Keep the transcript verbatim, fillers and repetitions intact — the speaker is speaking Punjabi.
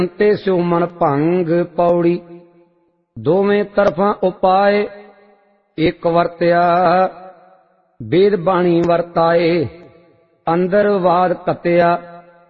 ਤੇ ਸਿਉ ਮਨ ਭੰਗ ਪੌੜੀ। ਦੋਵੇਂ ਤਰਫਾਂ ਉਪਾਏ ਇੱਕ ਵਰਤਿਆ, ਵੇਦ ਬਾਣੀ ਵਰਤਾਏ। ਅੰਦਰ ਵਾਦ ਕਤਿਆ